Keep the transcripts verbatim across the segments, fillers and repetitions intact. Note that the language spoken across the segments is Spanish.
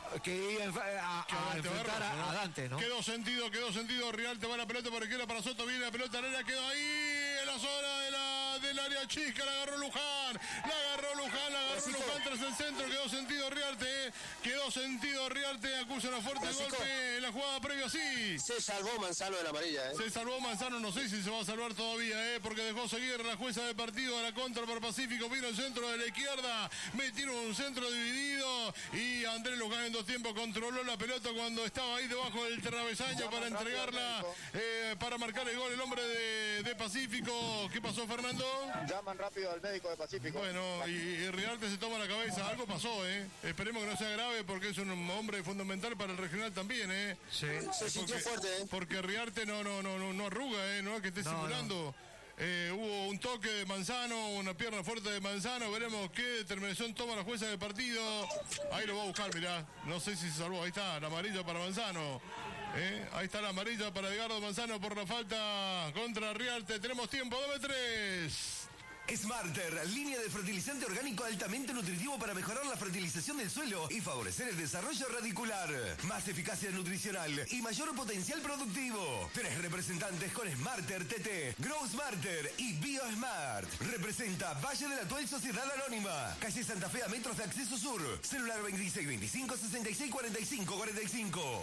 que iba a, a, a enfrentar a, ¿no? a Dante, ¿no? Quedó sentido, quedó sentido. Rialte va la pelota por izquierda para Soto. Viene la pelota arena, quedó ahí en la zona de la, del área chica. La agarró Luján. La agarró Luján, la agarró Luján tras el centro. Quedó sentido Rialte. Eh. Quedó sentido Rialte. Acusa una fuerte Francisco. golpe en la jugada previa. Sí. Se salvó Manzano de la amarilla. Eh. Se salvó Manzano. No sé si se va a salvar todavía, eh, porque dejó seguir la jueza de partido a la contra para Pacífico. Vino el centro de la izquierda. Metieron un centro dividido. Y Andrés Luján en dos tiempos controló la pelota cuando estaba ahí debajo del travesaño Llaman para entregarla, eh, para marcar el gol el hombre de, de Pacífico. ¿Qué pasó, Fernando? Llaman rápido al médico de Pacífico. Bueno, y, y Rialte se toma la cabeza. Algo pasó, ¿eh? Esperemos que no sea grave porque es un hombre fundamental para el regional también, ¿eh? Sí. Se sintió fuerte, ¿eh? Porque Rialte no, no, no, no, no arruga, ¿eh? No es que esté no, simulando. No. Eh, hubo un toque de Manzano, una pierna fuerte de Manzano. Veremos qué determinación toma la jueza del partido. Ahí lo va a buscar, mirá. No sé si se salvó. Ahí está, la amarilla para Manzano. Eh, ahí está la amarilla para Edgardo Manzano por la falta contra Rialte. Tenemos tiempo, dame tres. Smarter, línea de fertilizante orgánico altamente nutritivo para mejorar la fertilización del suelo y favorecer el desarrollo radicular. Más eficacia nutricional y mayor potencial productivo. Tres representantes con Smarter T T, Grow Smarter y BioSmart. Representa Valle de la Tuel Sociedad Anónima. Calle Santa Fe a metros de acceso sur. Celular veintiséis veinticinco sesenta y seis cuarenta y cinco cuarenta y cinco.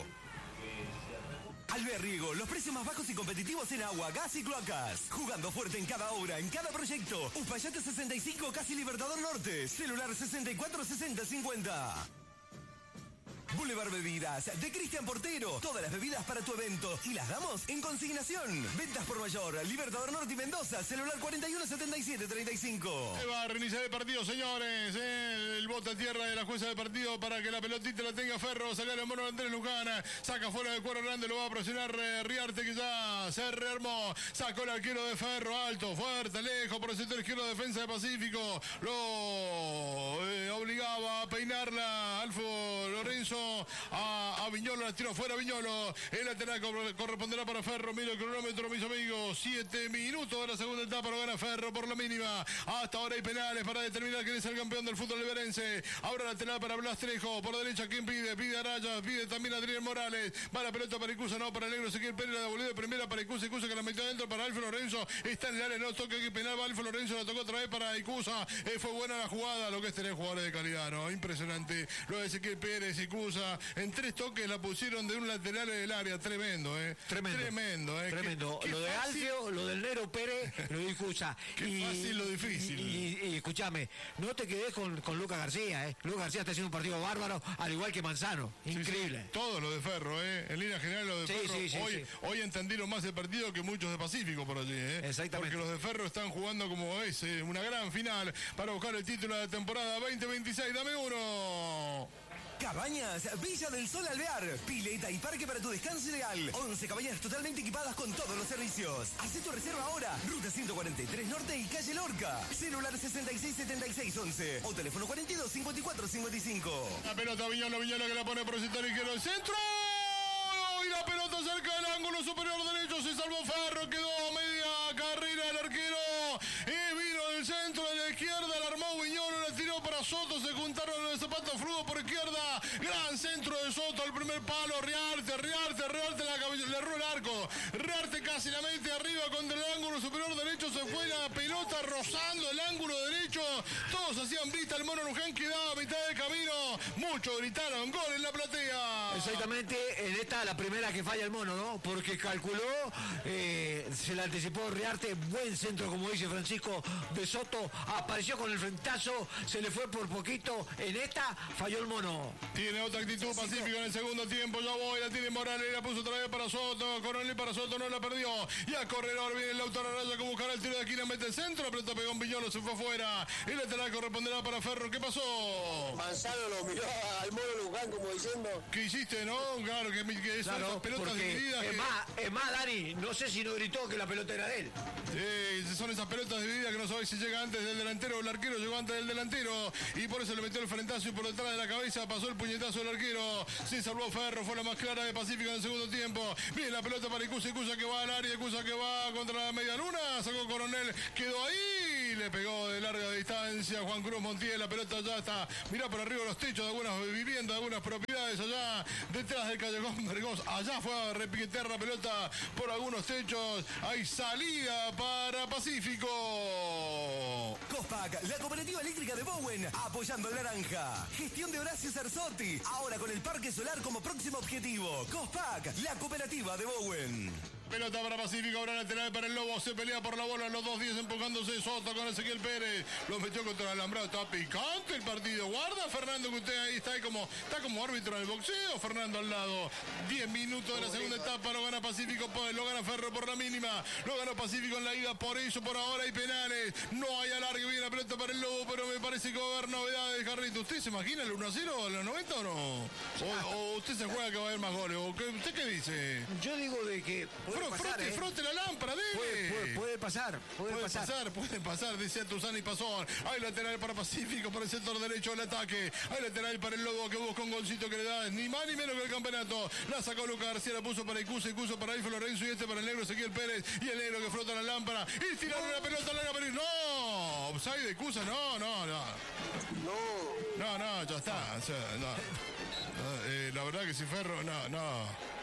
Alberriego, los precios más bajos y competitivos en agua, gas y cloacas. Jugando fuerte en cada obra, en cada proyecto. Uspallate sesenta y cinco, casi Libertador Norte. Celular sesenta y cuatro sesenta cincuenta. Boulevard Bebidas, de Cristian Portero. Todas las bebidas para tu evento. Y las damos en consignación. Ventas por mayor, Libertador Norte y Mendoza. Celular cuarenta y uno setenta y siete treinta y cinco. Se va a reiniciar el partido, señores. Eh, el bote a tierra de la jueza de partido para que la pelotita la tenga Ferro. Sacar el mono de Andrés Luján. Saca fuera del cuadro grande. Lo va a presionar eh, Rialte, que ya se rearmó. Sacó el arquero de Ferro. Alto, fuerte, lejos. Por el sector izquierdo, defensa de Pacífico. Lo eh, obligaba a peinarla Alfo Lorenzo. A, a Viñolo, la tiró fuera Viñolo. El lateral corresponderá para Ferro. Mira el cronómetro, mis amigos. Siete minutos de la segunda etapa. Lo gana Ferro por la mínima. Hasta ahora hay penales para determinar quién es el campeón del fútbol liberense. Ahora lateral para Blas Trejo. Por derecha, ¿quién pide? Pide Araya. Pide también Adrián Morales. Va la pelota para Icusa, no para el negro. Ezequiel Pérez la devolvió de primera para Icusa. Icusa que la metió adentro para Alfo Lorenzo. Está en el área, no toca aquí penal. Va Alfo Lorenzo, la tocó otra vez para Icusa. Eh, fue buena la jugada. Lo que es tener jugadores de calidad, ¿no? Impresionante. Lo de Ezequiel Pérez, Icusa. En tres toques la pusieron de un lateral del área. Tremendo, ¿eh? Tremendo. Tremendo, ¿eh? Tremendo. Qué, qué lo de Alfio, lo del Nero Pérez, lo de Icusa. Qué y, fácil lo difícil. Y, y, y escúchame, no te quedes con, con Lucas García, ¿eh? Lucas García está haciendo un partido bárbaro, al igual que Manzano. Increíble. Sí, sí. Todo lo de Ferro, ¿eh? En línea general lo de sí, Ferro. Sí, sí, hoy, sí. hoy entendieron más el partido que muchos de Pacífico por allí, ¿eh? Exactamente. Porque los de Ferro están jugando como es, ¿eh? Una gran final para buscar el título de la temporada veinte veintiséis. Dame uno. Cabañas, Villa del Sol Alvear, pileta y parque para tu descanso ideal. once cabañas totalmente equipadas con todos los servicios. Haz tu reserva ahora. Ruta ciento cuarenta y tres Norte y calle Lorca. Celular sesenta y seis setenta y seis once o teléfono cuarenta y dos cincuenta y cuatro cincuenta y cinco. La pelota Viñolo, Viñolo que la pone por el sector izquierdo del centro. Y la pelota cerca del ángulo superior derecho. Se salvó Ferro, quedó a media carrera el arquero. Y vino del centro de la izquierda, la armó Viñolo, la tiró para Soto. Se juntaron los zapatos Frudo por izquierda. Gran centro de Soto, el primer palo. Rialte, Rialte, Rialte la cabeza, le erró el arco. Rialte casi la mete arriba contra el ángulo superior derecho. Se fue la pelota rozando el ángulo derecho. Todos hacían vista, el mono Luján quedaba a mitad del camino. Muchos gritaron gol en la platea. Exactamente, en esta la primera que falla el mono, ¿no? Porque calculó, eh, se la anticipó Rialte, buen centro, como dice Francisco de Soto, apareció con el frentazo, se le fue por poquito. En esta falló el mono. Tiene otra actitud Pacífico en el segundo tiempo. Ya voy, la tiene Morales, la puso otra vez para Soto. Coronel para Soto, no la perdió. Y al corredor viene el autor Araya que buscará el tiro de esquina, mete el centro. La pelota pegó un Viñolo, se fue afuera. El lateral corresponderá para Ferro. ¿Qué pasó? Manzano lo miró al mono Luján como diciendo: ¿qué hiciste, no? Claro, que, que son claro, esas pelotas divididas. Es, que... más, es más, Dani, no sé si no gritó que la pelota era de él. Sí, son esas pelotas divididas que no sabes si llega antes del delantero o el arquero llegó antes del delantero. Y por eso le metió el frentazo y por detrás de la cabeza pasó el puñetazo del arquero. Se salvó Ferro, fue la más clara de Pacífico en el segundo tiempo. Viene la pelota para Icusa, Icusa que va al área, Icusa que va contra la media luna. Sacó Coronel, quedó ahí. le pegó de larga distancia Juan Cruz Montiel, la pelota ya está, mirá por arriba los techos de algunas viviendas, de algunas propiedades allá detrás del callejón Bergoz. Allá fue a repiquetear la pelota por algunos techos. Hay salida para Pacífico. Cospac, la cooperativa eléctrica de Bowen, apoyando al naranja. Gestión de Horacio Cerzotti, ahora con el parque solar como próximo objetivo. Cospac, la cooperativa de Bowen. Pelota para Pacífico, ahora lateral para el Lobo, se pelea por la bola, los dos diez empujándose, Soto con Ezequiel Pérez, lo metió contra el alambrado, está picante el partido, guarda Fernando que usted ahí está ahí como, está como árbitro del boxeo, Fernando al lado, diez minutos de la segunda etapa, lo gana Pacífico, lo gana Ferro por la mínima, lo ganó Pacífico en la ida, por eso por ahora hay penales, no hay alargue, viene la pelota para el Lobo, pero me parece que va a haber novedades, Carlito, ¿usted se imagina el uno a cero a los noventa o no? O, o usted se juega que va a haber más goles, o qué, ¿usted qué dice? Yo digo de que puede Fro, pasar, frote, ¿eh? frote la lámpara, dele. Puede, puede, puede pasar, puede, Puede pasar. pasar, puede pasar, decía Tuzán y pasó. Hay lateral para Pacífico, por el sector derecho del ataque. Hay lateral para el Lobo que busca un golcito que le da ni más ni menos que el campeonato. La sacó Lucas García, la puso para Icuso, Icuso para Alfio Lorenzo y este para el negro Ezequiel Pérez. Y el negro que frota la lámpara. Y tiraron la pelota larga para ir. ¡No! ¿Offside de Icuso? No, no, no. No, no, ya está. O sea, no. No, eh, la verdad que si Ferro, no, no.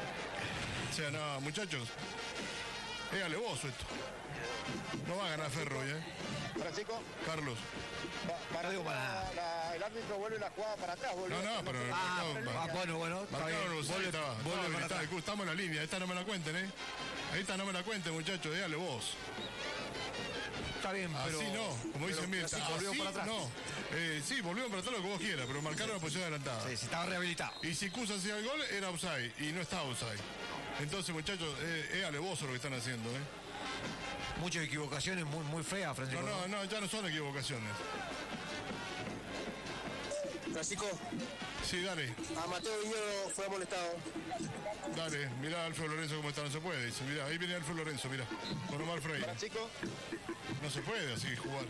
O sea, no, muchachos. Es alevoso esto. No va a ganar Ferro hoy, ¿eh? Francisco, Carlos. pa- para digo que para- la- la- el árbitro vuelve la jugada para atrás. Vuelve No, no, pero... Ah, marcado- ah, bueno, bueno, está marcado bien. en offside, Vuelve- estaba, vuelve estaba para habilitado. atrás. Estamos en la línea, esta no me la cuenten, ¿eh? Esta no me la cuenten, muchachos, dígale vos. Está bien, pero... Así no, como dicen bien, así así volvió para atrás. no. Eh, sí, volvieron para atrás lo que vos quieras, pero marcaron la posición adelantada. Sí, sí, estaba rehabilitado. Y si Cusa hacía el gol, era offside, y no estaba offside. Entonces, muchachos, eh, es alevoso lo que están haciendo, ¿eh? Muchas equivocaciones muy, muy feas, No, Francisco. no, no, ya no son equivocaciones. Francisco, Sí, dale, a Mateo Viñolo fue amonestado. dale, mirá a Alfredo Lorenzo cómo está, no se puede, dice, mirá, ahí viene Alfredo Lorenzo, mirá, con Omar Freire. Francisco, No se puede así jugar.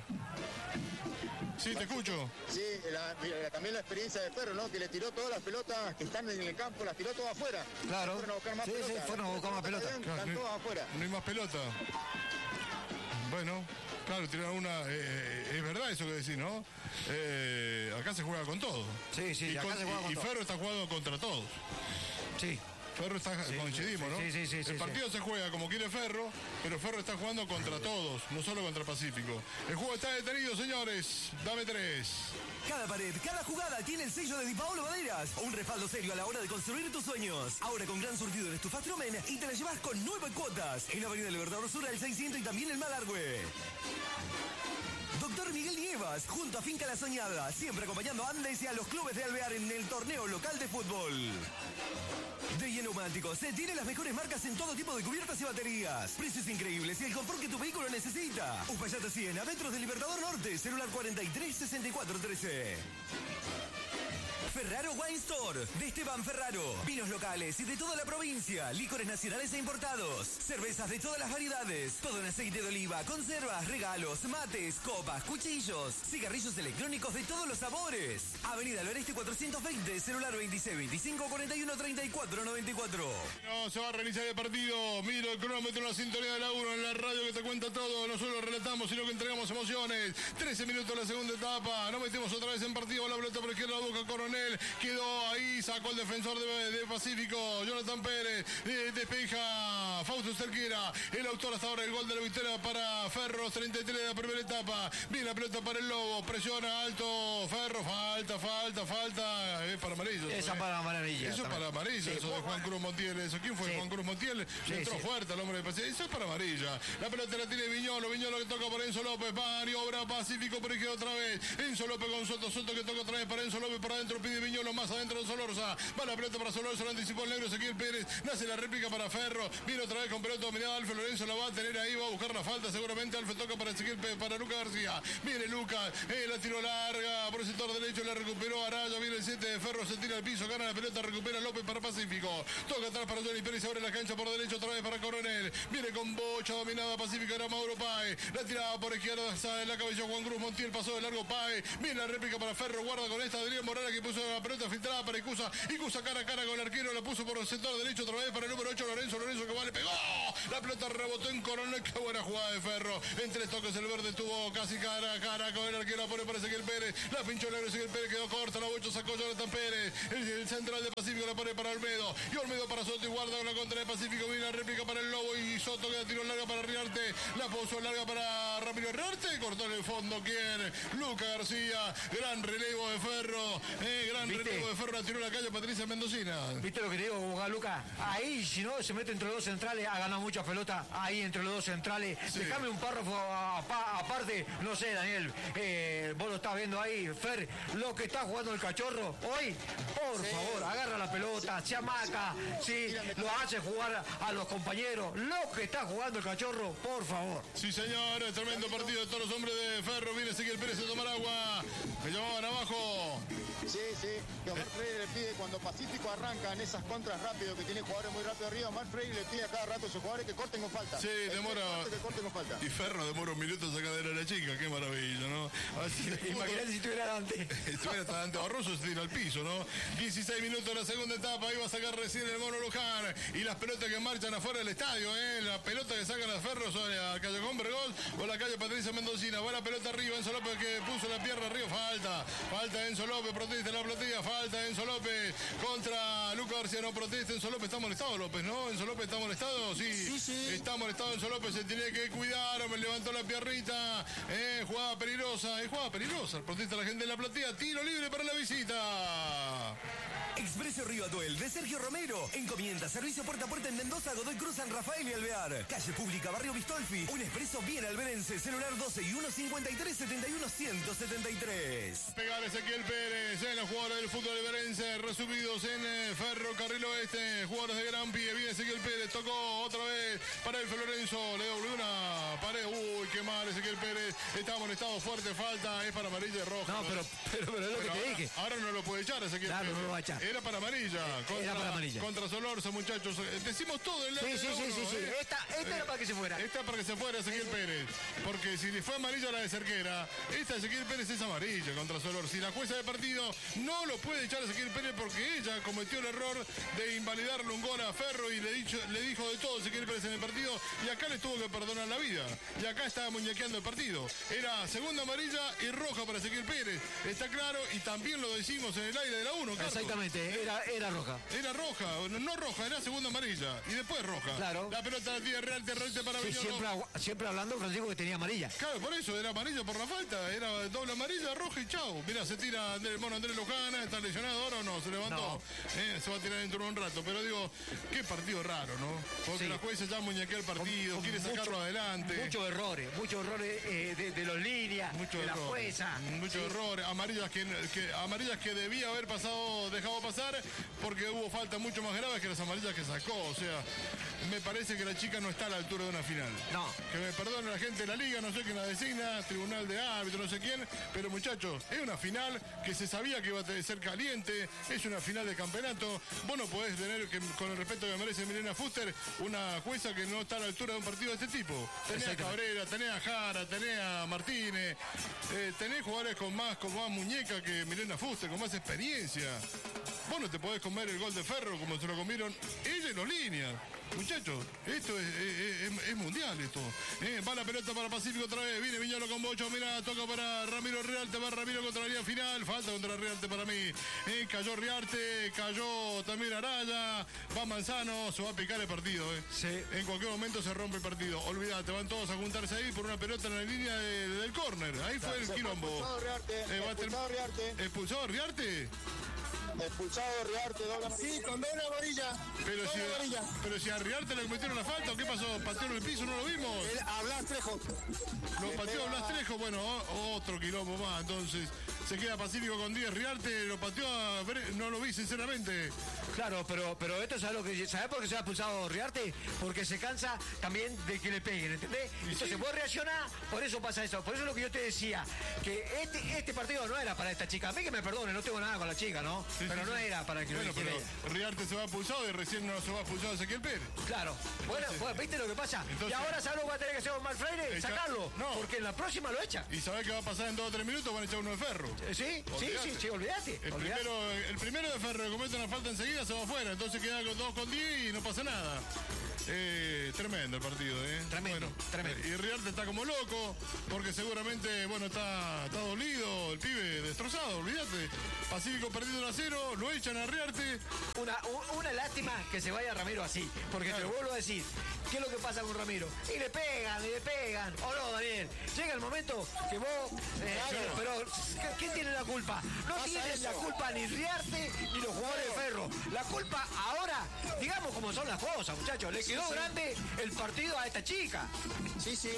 Sí, te escucho. sí, la- mira, también la experiencia de Ferro, ¿no? Que le tiró todas las pelotas que están en el campo, las tiró todas afuera. Claro. Fueron a buscar más Sí, sí, pelotas. fueron a buscar más pelotas. Están, Claro, están no, todas afuera. no hay más pelota. Bueno, claro, tiraron una... eh, eh, es verdad eso que decís, ¿no? Eh, acá se juega con todo. Sí, sí, y acá con- se juega y- con y todo. Ferro está jugando contra todos. Sí. Ferro está, coincidimos, sí, ¿no? sí, sí, sí, El sí, partido se juega como quiere Ferro, pero Ferro está jugando contra todos, no solo contra Pacífico. El juego está detenido, señores. Dame tres. Cada pared, cada jugada tiene el sello de Di Paolo Maderas. Un respaldo serio a la hora de construir tus sueños. Ahora con gran surtido en Estufastromen y te la llevas con nueve cuotas. En Avenida Libertador Sur al seiscientos y también en Malargüe. Doctor Miguel Nievas, junto a Finca La Soñada, siempre acompañando a Andes y a los clubes de Alvear en el torneo local de fútbol. D y Neumáticos, se tiene las mejores marcas en todo tipo de cubiertas y baterías. Precios increíbles y el confort que tu vehículo necesita. Uspallata cien, a metros del Libertador Norte, celular cuarenta y tres sesenta y cuatro trece. Ferraro Wine Store, de Esteban Ferraro. Vinos locales y de toda la provincia. Licores nacionales e importados. Cervezas de todas las variedades. Todo en aceite de oliva, conservas, regalos, mates, copas, cuchillos. Cigarrillos electrónicos de todos los sabores. Avenida del Oeste cuatrocientos veinte, celular veintiséis veinticinco cuarenta y uno treinta y cuatro noventa y cuatro. No, se va a realizar el partido. Miro el cronómetro en la sintonía de la uno en la radio que te cuenta todo. No solo relatamos, sino que entregamos emociones. trece minutos la segunda etapa. Nos metemos otra vez en partido. La pelota por izquierda, Boca Coronel. Quedó ahí, sacó el defensor de, de Pacífico, Jonathan Pérez. Eh, despeja Fausto Cerquera. El autor hasta ahora del gol de la victoria para Ferro. treinta y tres de la primera etapa. Viene la pelota para el Lobo. Presiona alto. Ferro, falta, falta, falta. Es para amarillo. Esa ¿eh? para amarilla. Eso es para amarilla, Sí, eso de Juan Cruz Montiel, eso. ¿Quién fue Sí. Juan Cruz Montiel? Sí, Le entró sí. fuerte al hombre de Pacífico. Eso es para amarilla. La pelota la tiene Viñolo, Viñolo que toca para Enzo López. Maniobra Pacífico por izquierda otra vez. Enzo López con Soto, Soto que toca otra vez para Enzo López. Para adentro pide Viñolo, más adentro de Solorza. Va la pelota para Solorza, lo anticipó el negro Ezequiel Pérez. Nace la réplica para Ferro. Viene otra vez con pelota dominada. Alfe Lorenzo la va a tener ahí, va a buscar la falta. Seguramente Alfe toca para Ezequiel Pérez, para Lucas García. Viene Lucas, eh, la tiró larga por el sector derecho, la recuperó Araya. Viene el siete de Ferro, se tira al piso, gana la pelota, recupera López para Pacífico. Toca atrás para Johnny Pérez, abre la cancha por derecho otra vez para Coronel. Viene con bocha dominada Pacífico, era Mauro Paez. La tiraba por izquierda, en la cabeza Juan Cruz Montiel, pasó de largo Paez. Viene la réplica para Ferro, guarda con esta Adrián Morales que puso la pelota filtrada para Icusa. Icusa cara a cara con el arquero, la puso por el sector derecho otra vez para el número ocho, Lorenzo. Lorenzo que vale, pegó. La pelota rebotó en Coronel, qué buena jugada de Ferro. En tres toques el verde tuvo casi y cara a cara con el arquero, la pone para Ezequiel Pérez, la pinchó el Ezequiel Pérez, quedó corta, la bocho sacó Jonathan Pérez, el, el central de Pacífico la pone para Olmedo, y Olmedo para Soto y guarda con la contra de Pacífico, viene la réplica para el Lobo y Soto que tiro larga para Riarte, la puso larga para Ramiro Riarte, cortó en el fondo, ¿quién? Luca García, gran relevo de Ferro, eh, gran ¿Viste? relevo de Ferro, la tiró la calle Patricia Mendocina. ¿Viste lo que te digo, Boca Luca? Ahí, si no, se mete entre los dos centrales, ha ganado mucha pelota, ahí entre los dos centrales. Sí. Dejame un párrafo a- a- aparte, no sé, Daniel, eh, vos lo estás viendo ahí, Fer, lo que está jugando el cachorro hoy, por favor, agarra la pelota, se amaca, sí, lo hace jugar a los compañeros, lo que está jugando el cachorro, por favor. Sí, señor, tremendo partido de todos los hombres de Ferro. Viene Ezequiel Pérez a tomar agua. Me llamaban abajo. Sí, sí, que Omar Freire le pide cuando Pacífico arranca en esas contras rápido, que tiene jugadores muy rápido arriba, Omar Freire le pide a cada rato a sus jugadores que corten con falta. Sí, El demora. que corten con falta. Y Ferro demora un minuto en sacar de la chica. Qué maravilla, ¿no? Así de Imagínate si estuviera Dante. Estuviera hasta Dante Barroso, se tira al piso, ¿no? dieciséis minutos en la segunda etapa, ahí va a sacar recién el Mono Luján. Y las pelotas que marchan afuera del estadio, ¿eh? La pelota que sacan las Ferros son a Callejón Bergol o la calle Patricia Mendocina. Va la pelota arriba, Enzo López que puso la pierna arriba, falta. Falta Enzo López, protesta la plotilla, falta Enzo López contra Luca García, no protesta Enzo López, está molestado López, ¿no? Enzo López está molestado, sí. Sí, sí. Está molestado Enzo López, se tiene que cuidar, me levantó la piernita, eh, jugada peligrosa, es jugada peligrosa, protesta la gente de la platea, tiro libre para la visita. Expreso Río Atuel de Sergio Romero. Encomienda, servicio puerta a puerta en Mendoza, Godoy Cruz, San Rafael y Alvear. Calle Pública, Barrio Bistolfi. Un expreso bien alberense. Celular doce y uno cincuenta y tres setenta y uno ciento setenta y tres. Pegar Ezequiel Pérez en los jugadores del fútbol alberense, resubidos en eh, Ferro, Carril Oeste, jugadores de Gran Pie. Viene Ezequiel Pérez, tocó otra vez para el Lorenzo, le dobló una pared. Uy, qué mal Ezequiel Pérez. Está molestado, fuerte, falta, es para amarilla y roja. No, pero, pero, pero es lo que Pero te ahora, dije. ahora no lo puede echar Ezequiel Claro, Pérez. no lo va a echar. Era para amarilla. Contra, Era para amarilla. Contra Solorza, muchachos. Eh, Decimos todo el Sí, sí, sí, sí, sí. Esta, esta era para que se fuera. Esta para que se fuera Ezequiel Pérez. Porque si le fue amarilla la de Cerquera, esta Ezequiel Pérez es amarilla contra Solor. Si la jueza de partido no lo puede echar a Ezequiel Pérez porque ella cometió el error de invalidarle un gol a Ferro y le, dicho, le dijo de todo a Ezequiel Pérez en el partido y acá le tuvo que perdonar la vida. Y acá estaba muñequeando el partido. Era segunda amarilla y roja para Ezequiel Pérez. Está claro y también lo decimos en el aire de la uno, Carlos. Exactamente, era, era roja. Era roja, no, no roja, era segunda amarilla y después roja. Claro. La pelota la tiene Real, Real para Sí, Viñolo. siempre, agu- siempre hablando, Francisco, que tenía amarilla. Claro, por eso era amarilla por la falta, era doble amarilla, roja y chau. Mira, se tira el mono Andrés Lujana, está lesionado ahora o no, se levantó. No. Eh, se va a tirar dentro de un rato, pero digo, qué partido raro, ¿no? Porque Sí. la jueza ya muñequea el partido, Con- con quiere sacarlo mucho- adelante. Muchos errores, muchos errores eh, de, de los líneas, Muchos de la errores, jueza. muchos Sí. errores, amarillas que, que amarillas que debía haber pasado, dejado pasar, porque hubo faltas mucho más graves que las amarillas que sacó. O sea, me parece que la chica no está a la altura de una final. No. Que me perdone la gente de la liga, no sé quién la designa, tribunal de árbitro, no sé quién, pero muchachos, es una final que se sabía que iba a ser caliente, es una final de campeonato. Vos no podés tener, que, con el respeto que merece Milena Fuster, una jueza que no está a la altura de un partido de este tipo. Tenés a Exactamente. Cabrera, tenés a Jara, tenés a Martínez, eh, tenés jugadores con más, con más muñeca que Milena Fuster, con más experiencia. Vos no te podés comer el gol de Ferro como se lo comieron ella y los líneas. Muchachos, esto es, es- es- es mundial esto. Eh, va la pelota para Pacífico otra vez. Viene Viñolo con Bocho. Mira, toca para Ramiro Riarte. Va Ramiro contra la línea final. Falta contra Riarte para mí. Eh, cayó Riarte. Cayó también Araya. Va Manzano. Se va a picar el partido. Eh. Sí. En cualquier momento se rompe el partido. Olvídate, van todos a juntarse ahí por una pelota en la línea de- del córner. Ahí fue el Se fue quilombo. expulsado Riarte, Eh, va a ter- expulsado Riarte, ¿Expulsado Riarte? expulsado Riarte, doble amarilla. Sí, con doble amarilla. Pero si, doble amarilla. pero si a Riarte le cometieron la falta, ¿o qué pasó? ¿Pateó en el piso? ¿No lo vimos? Él, a Blas Trejo. Lo Le pateó pega- Blas Trejo, bueno, o- otro quilombo más, entonces se queda Pacífico con diez. Riarte lo pateó a Bre- no lo vi sinceramente. Claro, pero, pero esto es algo que. ¿Sabes por qué se ha expulsado Riarte? Porque se cansa también de que le peguen, ¿entendés? Entonces vos reaccionás, por eso pasa eso. Por eso es lo que yo te decía, que este, este partido no era para esta chica. A mí que me perdone, no tengo nada con la chica, ¿no? Sí. Sí, pero sí, no sí. era para que bueno, lo dijera pero Riarte se va expulsado y recién no se va expulsado Ezequiel Pérez. Claro. Bueno, Entonces, pues, ¿viste lo que pasa? entonces- y ahora, ¿sabes lo que va a tener que hacer Omar Freire? Echa- Sacarlo. no. Porque en la próxima lo echa. ¿Y sabés qué va a pasar en dos o tres minutos? Van a echar uno de Ferro. Eh, Sí, sí, Olvídate. sí, sí, olvídate. El olvídate. primero, el primero de Ferro que comete una falta enseguida se va afuera, entonces queda con dos con diez y no pasa nada. Eh, tremendo el partido, ¿eh? Tremendo, Bueno, tremendo. eh, Y Riarte está como loco, porque seguramente, bueno, está, está dolido, el pibe destrozado, olvídate. Pacífico perdido uno a cero, lo echan a Riarte. Una, un- una lástima que se vaya Ramiro así, porque Claro. te vuelvo a decir, ¿qué es lo que pasa con Ramiro? Y le pegan, y le pegan, o no, Daniel. Llega el momento que vos, eh, Claro. pero ¿quién tiene la culpa? No Pasa tienen eso. la culpa ni Riarte ni los jugadores de Ferro. La culpa ahora, digamos como son las cosas, muchachos, le quedó sí. grande el partido a esta chica. Sí, sí.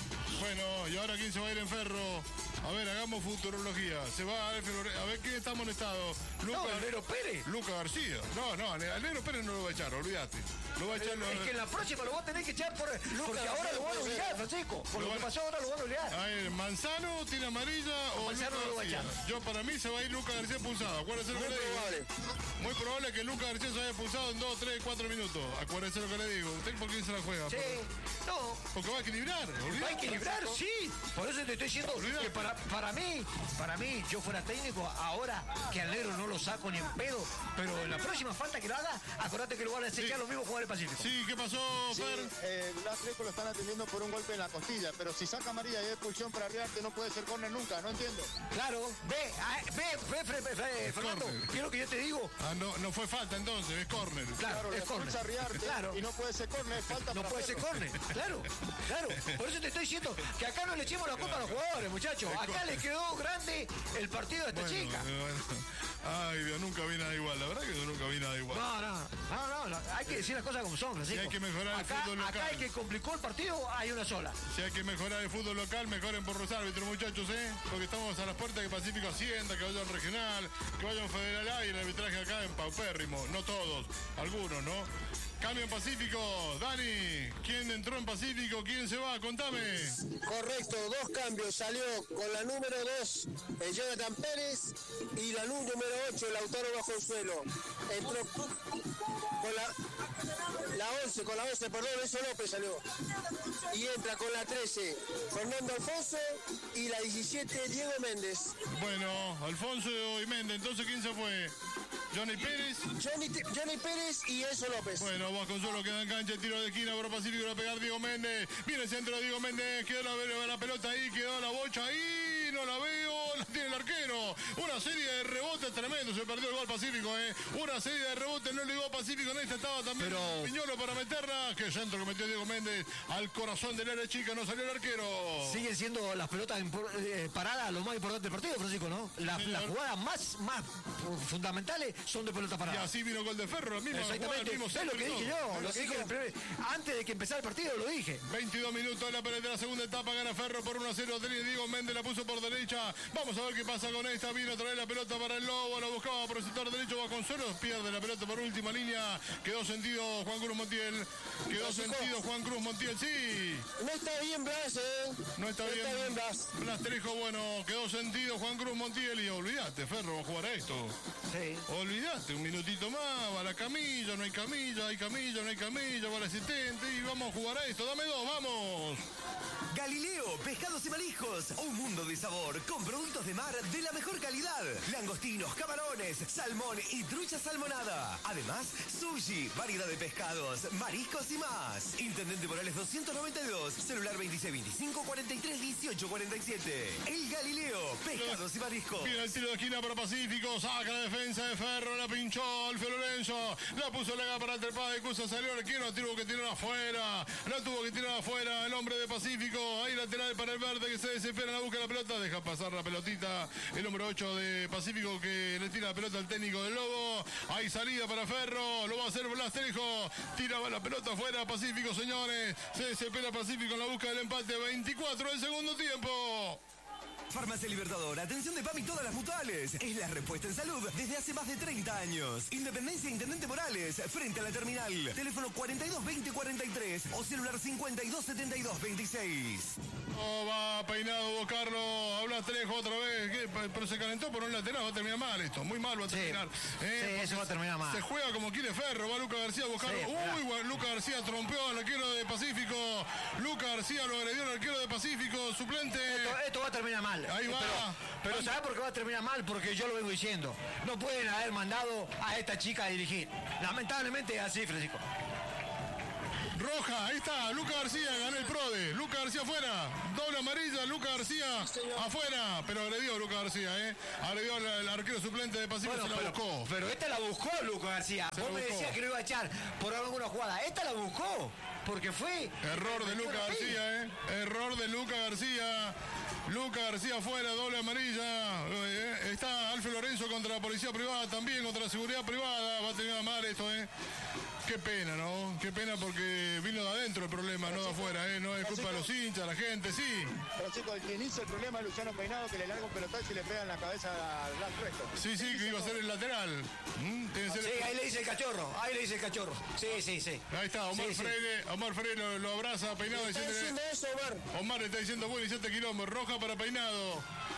Bueno, y ahora quién se va a ir en Ferro. A ver, hagamos futurología. Se va a ver, a ver quién está amonestado. No, el Nero Pérez. Luca García. No, no, al Negro Pérez no lo va a echar, olvídate. Lo va a echar. lo- Es que en la próxima lo va a tener que echar por, porque ahora García lo van a puede obligar, ser. Francisco. Por Lo lo que van- pasó ahora lo van a obligar. A ver, Manzano tiene amarilla o Manzano Luca no lo va a García. echar. Yo para mí se va a ir Luca García expulsado. Acuérdense lo Muy que le digo. probable. Muy probable que Luca García se haya expulsado en dos, tres, cuatro minutos. Acuérdense lo que le digo. ¿Usted por quién se la juega? Sí, no. Porque va a equilibrar. Va a olvídate. equilibrar, sí. Por eso te estoy diciendo Olvídate. que para, para mí, para mí, yo fuera técnico, ahora que al negro no lo saco ni en pedo, pero en la próxima falta que lo haga, acordate que lo van a desechar Sí. los mismos jugadores pacíficos. Sí, ¿qué pasó, Sí, Fer? eh, Blas Treco lo están atendiendo por un golpe en la costilla, pero si saca amarilla y hay expulsión para Riarte no puede ser córner nunca, no entiendo. Claro, ve, ah, ve, ve, Fre- Fre- Fre- Fernando, córner. ¿qué es lo que yo te digo? Ah, no, no fue falta entonces, es córner. Claro, Claro, le es expulsa a córner. Riarte Claro. y no puede ser córner, es falta No para puede ser Ferro. córner, claro, claro. Por eso te estoy diciendo que acá no le echemos la culpa a los jugadores, muchachos. Acá le quedó grande el partido a esta Bueno, chica. eh, bueno. Ay, Dios, nunca vi nada igual. La verdad que yo nunca vi nada igual. No, no, no, no, no, hay que decir las cosas como son, Francisco. hay que mejorar el acá, fútbol local. Acá el que complicó el partido hay una sola. Si hay que mejorar el fútbol local, mejoren por los árbitros, muchachos, ¿eh? Porque estamos a las puertas que Pacífico ascienda, que vaya a un regional, que vaya a un federal A y el arbitraje acá en paupérrimo. No todos, algunos, ¿no? Cambio en Pacífico. Dani, ¿quién entró en Pacífico? ¿Quién se va? Contame. Correcto, dos cambios. Salió con la número dos, eh, Jonathan Pérez, y la número ocho, Lautaro Vasconsuelo. Entró con la, la once, con la once, perdón, eso López salió. Y entra con la trece, Fernando Alfonso, y la diecisiete, Diego Méndez. Bueno, Alfonso y Méndez. Entonces, ¿quién se fue? Johnny Pérez. Johnny, Johnny Pérez y Enzo López. Bueno, Vasconsuelo queda en cancha, tiro de esquina para Pacífico, va a pegar Diego Méndez. Viene el centro de Diego Méndez, quedó la, la pelota ahí, quedó la bocha ahí, no la veo, la tiene el arquero. Una serie de rebotes tremendo, se perdió el gol Pacífico, ¿eh? Una serie de rebotes, no le dio Pacífico, en esta estaba también Pero- Piñolo para meterla. Qué centro que metió Diego Méndez al corazón del área chica, no salió el arquero. Siguen siendo las pelotas impor- eh, paradas lo más importante del partido, Francisco, ¿no? La- Sí, las señor. jugadas más, más fundamentales son de pelota Y parada. así vino gol de Ferro, la misma jugada, el Exactamente, mismo es lo centro que y dije todo. yo, lo que dije en el primer- antes de que empezara el partido lo dije. veintidós minutos de la pelea de la segunda etapa, gana Ferro por uno a cero. Diego Méndez la puso por derecha. Vamos a ver qué pasa con esta. Vino a traer la pelota para el Lobo, la buscaba por el sector derecho. Vasconcelos pierde la pelota por última línea. Quedó sentido Juan Cruz Montiel. Quedó Francisco. sentido Juan Cruz Montiel, sí. No está bien Blas, ¿eh? No está bien. está bien Blas. Blas Trejo, bueno, quedó sentido Juan Cruz Montiel. Y olvídate, Ferro va a jugar a esto. Sí. Olvídate, un minutito más, va la camilla, no hay camilla, hay camilla, no hay camilla, va el asistente y vamos a jugar a esto. Dame dos, vamos. Galileo, pescados y mariscos, un mundo de sabor con productos de mar de la mejor calidad. Langostinos, camarones, salmón y trucha salmonada. Además, sushi, variedad de pescados, mariscos y más. Intendente Morales doscientos noventa y dos, celular veintiséis veinticinco cuarenta y tres dieciocho cuarenta y siete. El Galileo, pescados y mariscos. Viene el tiro de esquina para Pacífico, saca la defensa de Ferro, la pinchó Alfio Lorenzo, la puso legal para el trepada de Cusa, salió el arquero, tuvo que tirar afuera, la tuvo que tirar afuera el hombre de Pacífico, ahí lateral para el verde que se desespera en la búsqueda de la pelota, deja pasar la pelotita, el número ocho de Pacífico que le tira la pelota al técnico del Lobo, hay salida para Ferro, lo va a hacer Blas Trejo, tira la pelota afuera, Pacífico señores, se desespera Pacífico en la búsqueda del empate, veinticuatro del segundo tiempo. Farmacia Libertador, atención de P A M y todas las mutuales. Es la respuesta en salud desde hace más de treinta años. Independencia Intendente Morales, frente a la terminal. Teléfono cuarenta y dos veinte cuarenta y tres o celular cincuenta y dos setenta y dos veintiséis. Oh, va peinado vos, Carlos. Habla Trejo otra vez. ¿Qué? Pero se calentó por un lateral. Va a terminar mal esto. Muy mal va a terminar. Sí, eh, sí eso va a terminar mal. Se juega como quiere Ferro. Va Lucas García a buscarlo. Sí, Uy, bueno, Lucas García trompeó al arquero de Pacífico. Lucas García lo agredió al arquero de Pacífico. Suplente. Esto, esto va a terminar mal. Ahí va. Pero, pero ¿sabes por qué va a terminar mal? Porque yo lo vengo diciendo. No pueden haber mandado a esta chica a dirigir. Lamentablemente es así, Francisco. Roja, ahí está, Lucas García, gana el PRODE. Lucas García afuera, doble amarilla, Lucas García afuera, pero agredió Lucas García, ¿eh? Agredió al, al arquero suplente de Pacífico, Bueno, se la pero, buscó. pero esta la buscó Lucas García. Se Vos la me buscó. decías que lo iba a echar por alguna jugada. Esta la buscó, porque fue... Error de Lucas García, ¿eh? Error de Lucas García. Lucas García afuera, doble amarilla. Eh, está Alfred Lorenzo contra la policía privada, también contra la seguridad privada. Va a terminar mal esto, ¿eh? Qué pena, ¿no? Qué pena porque vino de adentro el problema, no de afuera, ¿eh? No es culpa de los hinchas, la gente, sí. Francisco, el que inicia el problema es Luciano Peinado, que le larga un pelotazo y le pega en la cabeza al Blas Fresco. Sí, sí, que iba a ser el lateral. ¿Mm? Tiene que ser Sí, el- ahí le dice el cachorro, ahí le dice el cachorro. Sí, sí, sí. Ahí está, Omar Sí, sí. Freire, Omar Freire lo, lo abraza a Peinado Está diciéndole... diciendo eso, Omar. Omar le está diciendo, bueno, hiciste quilombo, roja para Peinado.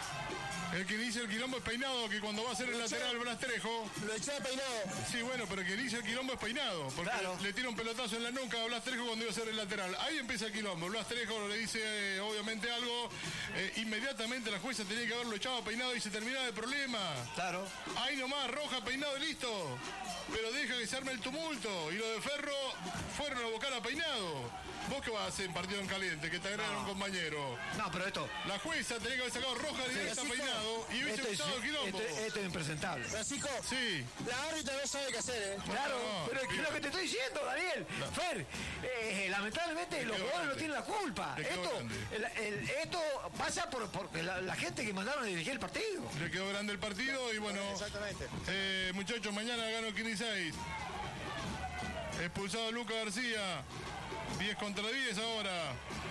El que inicia el quilombo es Peinado, que cuando va a ser el lateral Blas Trejo. Lo echó a Peinado. Sí, bueno, pero el que inicia el quilombo es Peinado, porque Claro. le tira un pelotazo en la nuca a Blas Trejo cuando iba a ser el lateral. Ahí empieza el quilombo. Blas Trejo le dice eh, obviamente algo. Eh, inmediatamente la jueza tenía que haberlo echado a Peinado y se terminaba el problema. Claro. Ahí nomás, roja, Peinado y listo. Pero deja que se arme el tumulto. Y lo de Ferro fueron a buscar a Peinado. ¿Vos qué vas a hacer en partido en caliente? Que te agregan un compañero. No, pero esto... La jueza tenía que haber sacado roja directa a sí, Peinado y hubiese Esto es, evitado el quilombo. esto, esto es impresentable. Francisco, Sí. la árbitra no sabe qué hacer, ¿eh? Claro, No, pero es que sí. lo que te estoy diciendo, Daniel. Fer, eh, lamentablemente los quedó jugadores no grande. tienen la culpa. Le quedó Esto, grande. el- el- esto pasa por, por la, la gente que mandaron a dirigir el partido. Le quedó grande el partido y bueno... Exactamente. Eh, muchachos, mañana gano quince seis. Expulsado Lucas García. diez contra diez ahora.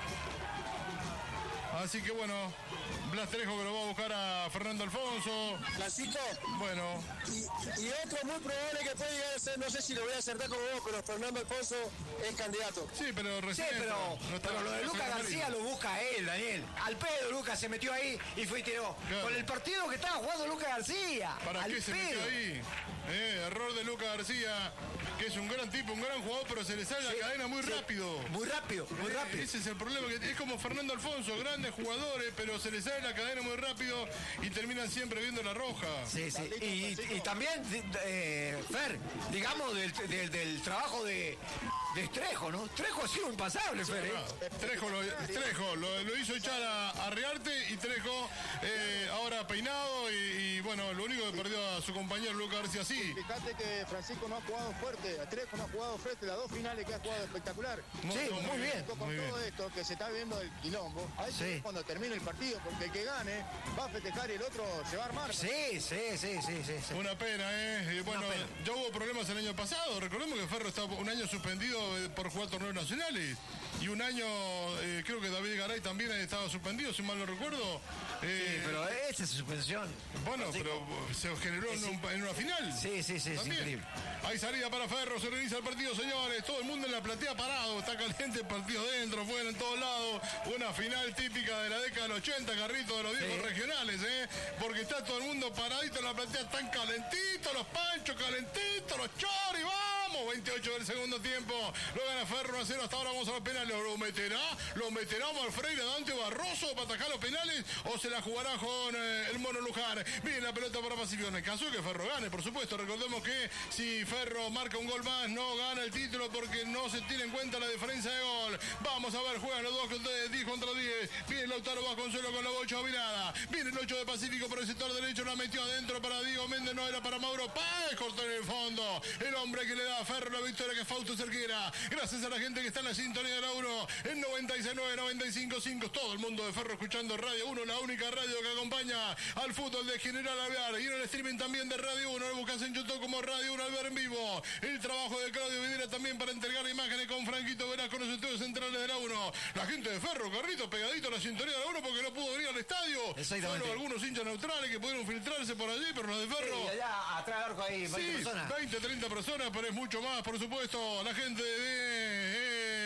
Así que bueno, Blas Trejo que lo va a buscar a Fernando Alfonso. Francisco, Bueno, y, y otro muy probable que puede llegar a ser, no sé si lo voy a acertar como vos, pero Fernando Alfonso es candidato. sí, pero Sí, recién. pero, no está- pero lo de no Lucas está García lo busca él, Daniel. Al pedo Lucas se metió ahí y fue y tiró. Claro. Con el partido que estaba jugando Lucas García. ¿Para al qué se pedo. metió ahí? Eh, error de Lucas García, que es un gran tipo, un gran jugador, pero se le sale Sí, la cadena muy sí. rápido. Muy rápido, muy Eh, rápido. Ese es el problema, que es como Fernando Alfonso, grandes jugadores, pero se les sale la cadena muy rápido y terminan siempre viendo la roja. Sí, sí. Carlitos, Y, Francisco. y también, eh, Fer, digamos del, del- del trabajo de, de Trejo, ¿no? Trejo ha sido impasable, Fer. ¿eh? Ah, Trejo, lo, Trejo lo, lo hizo echar a, a Riarte y Trejo eh, ahora peinado y, y, bueno, lo único que perdió a su compañero Lucas García sí. Fíjate que Francisco no ha jugado fuerte, Trejo no ha jugado fuerte, las dos finales que ha jugado espectacular. Sí, muy bien. Con muy todo bien. esto que se está viendo el quilombo, a eso Sí. es cuando termine el partido, porque el que gane va a festejar y el otro se va a armar. Sí, sí, sí, sí, sí, sí. Una pena, ¿eh? Y bueno, Una pena. ya hubo problemas el año pasado. Recordemos que Ferro estaba un año suspendido eh, por jugar torneos nacionales. Y un año, eh, creo que David Garay también estaba suspendido, si mal no recuerdo. Eh, Sí, pero esa es su suspensión. bueno, pero se generó en, un- en una final. Sí, sí, sí, es También. increíble. Hay salida para Ferro, se realiza el partido, señores. Todo el mundo en la platea parado. Está caliente el partido dentro, fuera, en todos lados. Una final típica de la década del ochenta, carrito de los viejos Sí. regionales, ¿eh? Porque está todo el mundo paradito en la platea. Están calentitos los panchos, calentitos los choris. ¡Vamos! veintiocho del segundo tiempo. Lo gana Ferro uno a cero. Hasta ahora vamos a los penales. ¿Lo meterá? ¿Lo meterá Omar Freire, Dante Barroso para atacar los penales? ¿O se la jugará con eh, el Mono Luján? Viene la pelota para Pacífico. En el caso de que Ferro gane, por supuesto. Recordemos que si Ferro marca un gol más, no gana el título porque no se tiene en cuenta la diferencia de gol. Vamos a ver, juegan los dos contra diez contra diez. Viene Lautaro Vasconcelos con la bocha dominada. Viene el ocho de Pacífico por el sector derecho. La metió adentro para Diego Méndez. No era para Mauro Páez. Cortó en el fondo. El hombre que le da a Ferro la victoria, que es Fausto Cerquera. Gracias a la gente que está en la sintonía de la uno. En noventa y seis nueve, noventa y cinco cinco. Todo el mundo de Ferro escuchando Radio uno, la única radio que acompaña al fútbol de General Alvear. Y en el streaming también de Radio uno. Lo buscas en YouTube como Radio uno Alvear en vivo. El trabajo de Claudio Videra también para entregar imágenes con Franquito Verás con los estudios centrales de la uno. La gente de Ferro, Carrito, pegadito a la sintonía de la uno porque no pudo venir al estadio. Exactamente. Solo algunos hinchas neutrales que pudieron filtrarse por allí, pero los de Ferro... Y allá atrás del arco ahí, veinte Sí, personas. veinte, treinta personas, pero es mucho más, por supuesto. La gente de eh, el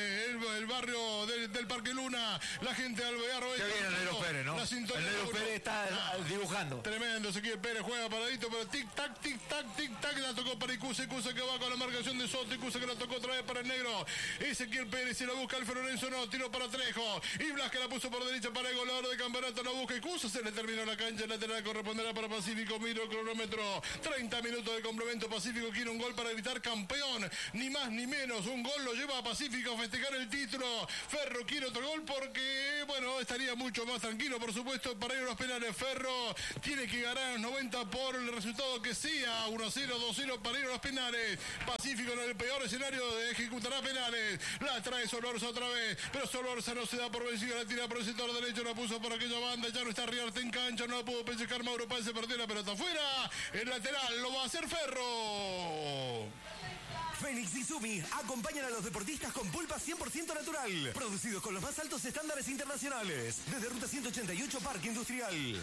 el barrio del, del Parque Luna, la gente de Alvear. Qué bien el Negro Pérez, ¿no? La El Negro Pérez está ah, dibujando. Tremendo, Ezequiel Pérez juega paradito, pero tic-tac, tic-tac, tic-tac, la tocó para Icuse, Icuse que va con la marcación de Soto, Icuse que la tocó otra vez para el negro. Ezequiel Pérez se la busca Alfredo Lorenzo, no, tiro para Trejo. Y Blas que la puso por derecha para el goleador de campeonato, la busca Icuse, se le terminó la cancha lateral, corresponderá para Pacífico, miro el cronómetro. treinta minutos de complemento, Pacífico quiere un gol para gritar campeón, ni más ni menos, un gol lo lleva a Pacífico a festejar el título. Ferro quiere otro gol porque, bueno, estaría mucho más tranquilo, por supuesto, para ir a los penales. Ferro tiene que ganar a los noventa por el resultado que sea, uno a cero, dos a cero para ir a los penales. Pacífico en el peor escenario ejecutará penales. La trae Solorza otra vez, pero Solorza no se da por vencido, la tira por el sector derecho, la puso por aquella banda, ya no está Riarte en cancha, no la pudo pescar Mauro Páez, se perdió la pelota afuera. El lateral lo va a hacer Ferro. Fénix y Sumi acompañan a los deportistas con pulpa cien por ciento natural, producidos con los más altos estándares internacionales. Desde Ruta ciento ochenta y ocho, Parque Industrial.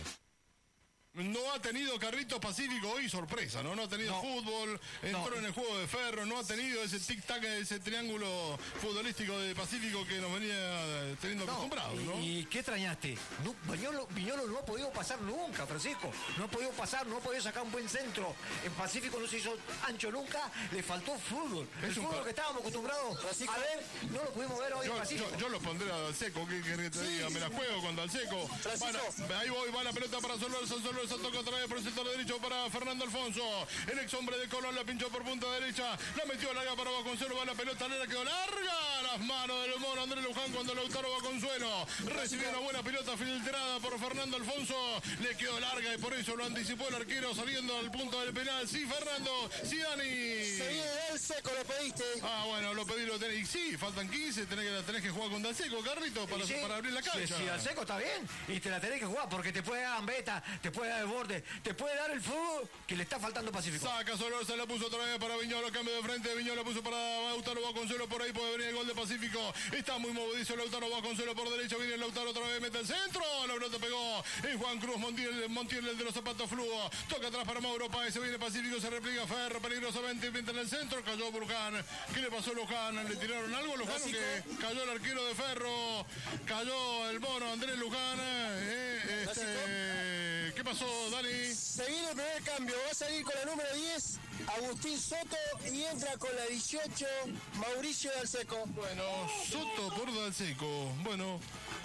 No ha tenido Carritos Pacífico hoy, sorpresa, ¿no? No ha tenido no. fútbol, entró no. en el juego de Ferro, no ha tenido ese tic-tac, ese triángulo futbolístico de Pacífico que nos venía teniendo no. acostumbrados, ¿no? ¿Y qué extrañaste? No, Viñolo, Viñolo no ha podido pasar nunca, Francisco. No ha podido pasar, no ha podido sacar un buen centro. En Pacífico no se hizo ancho nunca, le faltó fútbol. Es el fútbol pa... que estábamos acostumbrados Francisco. a ver, no lo pudimos ver hoy yo, en Pacífico. Yo, yo lo pondré a Dalseco, ¿qué querés que te diga? Sí, Me sí, la juego sí. con Dalseco. Ahí voy, va la pelota para Solorza, Solorza toca otra vez por el sector derecho para Fernando Alfonso. El ex hombre de Colón la pinchó por punta derecha, la metió larga para Vasconcelos, va la pelota, la quedó larga. Las manos del mono Andrés Luján cuando Lautaro Vasconcelos recibió una buena pelota filtrada por Fernando Alfonso, le quedó larga y por eso lo anticipó el arquero saliendo al punto del penal. Sí, Fernando, sí, Dani. Se viene Dalseco, lo pediste. Ah, bueno, lo pedí, lo tenés. Y sí, faltan quince, tenés que, tenés que jugar con Dalseco, Carrito, para, sí, para abrir la cancha. Si sí, Dalseco está bien, y te la tenés que jugar porque te puede dar gambeta, te puede dar el borde, te puede dar el fútbol que le está faltando Pacífico. Saca Solorza, la puso otra vez para Viñolo, cambio de frente, Viñolo la puso para Lautaro Vasconcelos, por ahí puede venir el gol de Pacífico. Está muy movedizo Lautaro Vasconcelos por derecha, viene Lautaro otra vez, mete el centro, la pelota pegó en Juan Cruz Montiel, Montiel el de los zapatos fluo, toca atrás para Mauro Páez, se viene Pacífico, se repliega Ferro, peligrosamente, pinta en el centro, cayó Luján. ¿Qué le pasó a Luján? ¿Le tiraron algo a Luján? Que cayó el arquero de Ferro, cayó el mono Andrés Luján, eh, este, ¿qué pasó, Dani? Se viene el primer cambio, va a salir con la número diez, Agustín Soto, y entra con la dieciocho, Mauricio Dalseco. Bueno, Soto por Dalseco, bueno,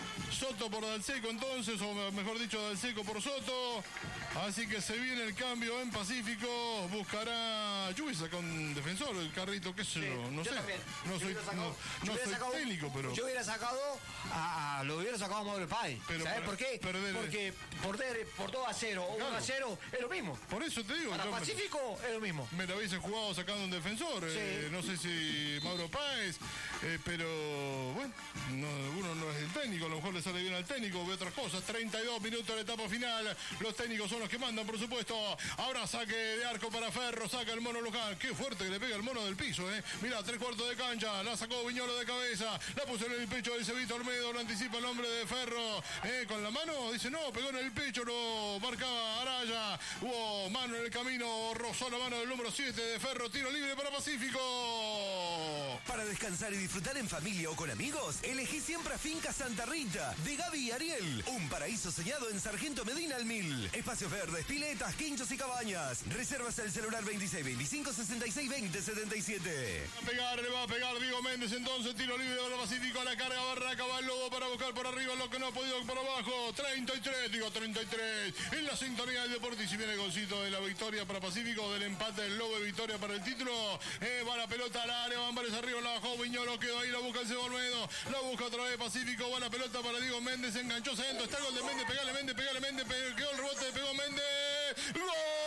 Soto por Dalseco entonces, o mejor dicho, Dalseco por Soto. Así que se viene el cambio en Pacífico, buscará, yo hubiera sacado un defensor, el Carrito, qué sé sí, yo, no yo sé, también. no soy, sacado, no, no soy sacado, técnico, pero... Yo hubiera sacado, a, a, lo hubiera sacado a Mauro Páez, ¿sabes para, por qué? Perder, Porque perder por dos a cero o claro. uno a cero es lo mismo. Por eso te digo. Para yo, Pacífico es lo mismo. Me lo hubiese jugado sacando un defensor, sí. eh, no sé si Mauro Páez, eh, pero bueno, no, uno no es el técnico, a lo mejor le sale bien al técnico, ve otras cosas. treinta y dos minutos de la etapa final, los técnicos son los que mandan, por supuesto. Ahora saque de arco para Ferro, saca el mono Luján. Qué fuerte que le pega el mono del piso, eh. Mira, tres cuartos de cancha, la sacó Viñolo de cabeza, la puso en el pecho del Cebito Olmedo, lo anticipa el hombre de Ferro, eh, con la mano, dice no, pegó en el pecho, lo marcaba Araya, hubo mano en el camino, rozó la mano del número siete de Ferro, tiro libre para Pacífico. Para descansar y disfrutar en familia o con amigos, elegí siempre a Finca Santa Rita, de Gaby y Ariel, un paraíso soñado en Sargento Medina al Mil. Espacios verdes, piletas, quinchos y cabañas. Reservas el celular veintiséis veinticinco sesenta y seis veinte setenta y siete. Va a pegar, le va a pegar Diego Méndez entonces, tiro libre para Pacífico, a la carga Barraca, va el Lobo para buscar por arriba lo que no ha podido por abajo. treinta y tres, digo treinta y tres, en la sintonía del deporte, y si viene el golcito de la victoria para Pacífico, del empate del Lobo de victoria para el título. Eh, va la pelota al área, Van Vales arriba, la bajó Viñolo, quedó ahí, la busca el Cebo Olmedo, la busca otra vez Pacífico, va la pelota para Diego Méndez, enganchó centro, está el gol de Méndez, pegale Méndez, pegale Méndez, quedó el rebote, pegó Méndez, ¡gol!